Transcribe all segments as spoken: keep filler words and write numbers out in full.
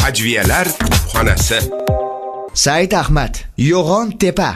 Hajviyalar xonasi. Said Ahmad, Yo'g'on tepa.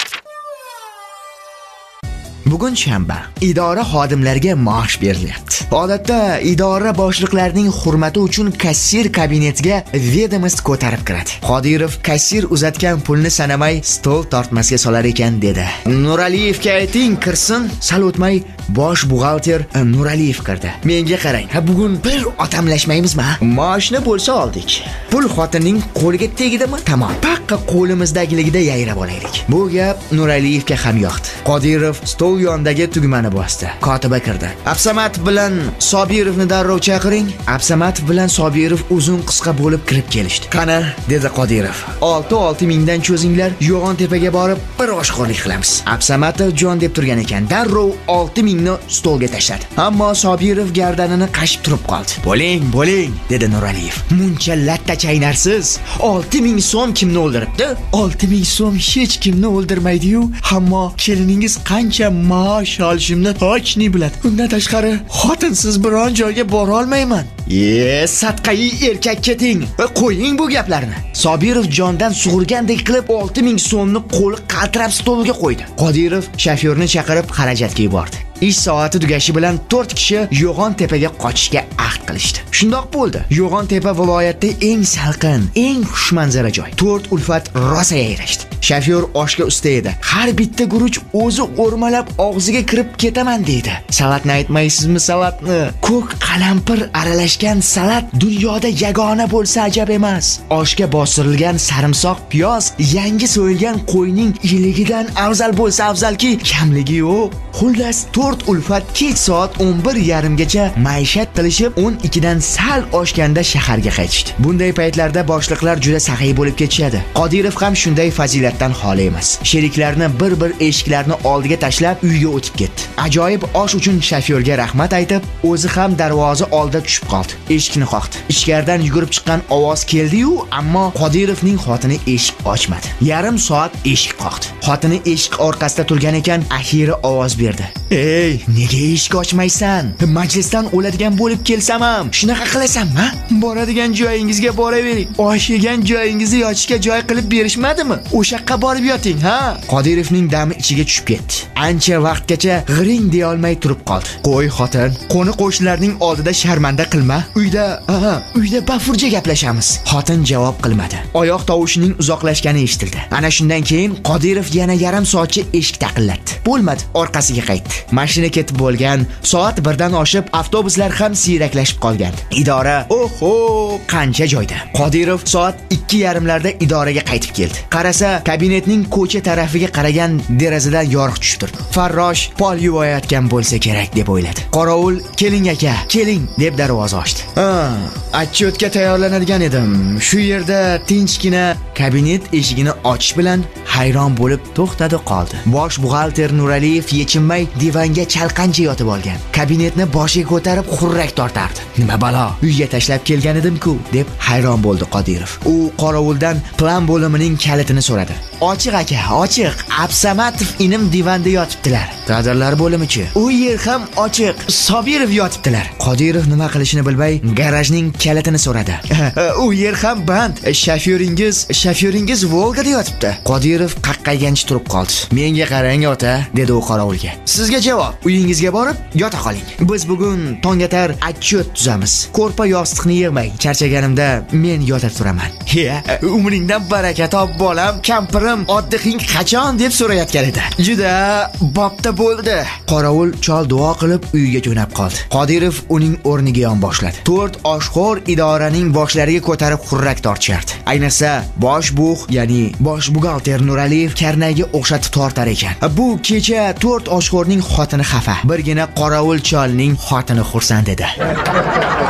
Bugun shanba. Idora xodimlariga maosh berilyapti. Odatda idora boshliqlarining hurmati uchun kassir kabinetiga vedomost ko'tarib kiradi. Qodirov kassir uzatgan pulni sanamay stol tortmasiga solar ekan dedi. Nuraliyevga ayting kirsin. Sal o'tmay bosh buxgalter Nuraliyev kirdi. Menga qarang. Ha bugun bir otamlashmaymizmi? Maoshni bo'lsa oldik. Pul xotinning qo'liga tegdimi? Tamom. Paqqa qo'limizdagiligida yayrab olaylik. Bu gap Nuraliyevga ham yoqdi. Qodirov stol yondagi tugmani bosdi. Kotiba kirdi. Absamat bilan Sobirovni darrov chaqiring. Absamat bilan Sobirov uzun qisqa bo'lib kirib kelishdi. Qani, dedi Qodirov. olti olti mingdan cho'zinglar, Yo'g'on tepaga borib bir oshxo'rlik qilamiz. Absamatov jon deb turgan ekan. Darrov olti mingni stolga tashladi. Ammo Sobirov gardanini qashib turib qoldi. "Bo'ling, bo'ling", dedi Nuraliyev. "Muncha latta chaynarsiz. olti ming so'm kimni o'ldiribdi? olti ming so'm hech kimni o'ldirmaydi-yu, ammo keliningiz qancha maosh olishimni hech biladi. Undan tashqari xotinsiz biron joyga bora olmayman." "Ye, satqai erkak keting. Qo'ying bu gaplarni." Sobirov jondan sug'urgandek qilib olti ming so'mni qo'li qaltirab stolga qo'ydi. Qodirov shofyorni chaqirib xarajatga yubordi. Ish soati tugashi bilan to'rt kishi Yo'g'on tepaga qochishga ahd qilishdi. Shundoq bo'ldi. Yo'g'on tepa viloyatda eng salqin, eng xushmanzara joy. To'rt ulfat rosa yayrashdi. Shofyor oshga usta edi. Har bitta guruch o'zi o'rmalab og'ziga kirib ketaman deydi. Salatni aytmaysizmi salatni? Ko'k qalampir aralashgan salat dunyoda yagona bo'lsa ajab emas. Oshga bostirilgan sarimsoq, piyoz, yangi so'yilgan qo'yning iligidan afzal bo'lsa afzalki, kamligi yo'q. Xullas to'rt ulfat kech soat o'n bir yarim gacha maishat qilishib, o'n ikkidan sal oshganda shaharga qaytishdi. Bunday paytlarda boshliqlar juda saxiy bo'lib ketishadi. Qodirov ham shunday fazilatdan xoli emas. Sheriklarni bir-bir eshiklarni oldiga tashlab uyga o'tib ketdi. Ajoyib osh uchun shofyorga rahmat aytib, o'zi ham darvoza oldida tushib qoldi. Eshikni qoqdi. Ichkaridan yugurib chiqqan ovoz keldi-yu, ammo Qodirovning xotini eshik ochmadi. Yarim soat eshik qoqdi. Xotini eshik orqasida turgan ekan, axiri ovoz berdi. "Ey, nega eshik ochmaysan? Majlisdan o'ladigan bo'lib kelsam ham shunaqa qilasanmi? Boradigan joyingizga boravering. Osh yegan joyingizni yotishga joy qilib berishmadimi? O'sha yoqqa borib yoting, ha?" Qodirovning dami ichiga tushib ketdi. Ancha vaqtgacha g'iring deya olmay turib qoldi. "Qo'y xotin, qo'ni qo'shnilarning oldida sharmanda qilma. Uyda, aha, uyda bafurja gaplashamiz." Xotin javob qilmadi. Oyoq tovushining uzoqlashgani eshitildi. Ana shundan keyin Qodirov yana yarim soatcha eshik taqillatdi. Bo'lmadi, orqasiga qaytdi. Mashina ketib bo'lgan, soat birdan oshib, avtobuslar ham siyraklashib qolgan. Idora, oho, qancha joyda. Qodirov soat ikki yarim larda idoraga qaytib keldi. Qarasa, kabinetning ko'cha tarafiga qaragan derazadan yorug' tushib turdi. Farrosh pol yuvayotgan bo'lsa kerak deb o'yladi. "Qorovul, keling aka, keling", deb darvoza ochdi. "Ha, atchotga tayyorlanadigan edim. Shu yerda tinchgina." Kabinet eshigini ochish bilan hayron bo'lib to'xtadi qoldi. Bosh buxgalter Nuraliyev yechinmay divanga chalqancha yotib olgan. Kabinetni boshiga ko'tarib xurrak tortardi. "Nima balo? Uyga tashlab kelgan edim-ku", deb hayron bo'ldi Qodirov. U qorovuldan plan bo'limining kalitini so'radi. "Ochiq aka, ochiq. Absamatov inim divanda yotibdilar." "Kadrlar bo'limichi?" "U yer ham ochiq. Sobirov yotibdilar." Qodirov nima qilishini bilmay garajning kalitini so'radi. "U yer ham band. Shofyoringiz, shofyoringiz Volgada yotibdi." Qodirov qaqqaygancha turib qoldi. "Menga qarang ota", dedi u qorovulga. "Sizga javob. Uyingizga borib yota qoling. Biz bugun tongatar atchot tuzamiz. Ko'rpa yostiqni yig'mang. Charchaganimda men yotib turaman." "Ya, umringdan baraka top bolam, kampirim oddixing qachon?" deb so'rayotgan edi. Juda bobda bo'ldi. Qorovul chol duo qilib uyiga jo'nab qoldi. Qodirov uning o'rniga yon boshladi. To'rt oshxo'r idoraning boshlariga ko'tarib xurrak tortishardi. Ayniqsa bosh bug', ya'ni bosh buxgalter Nuraliyev karnayga o'xshatib tortar ekan. Bu kecha to'rt oshxo'rning xotini xafa. Birgina qorovul cholning xotini xursand edi.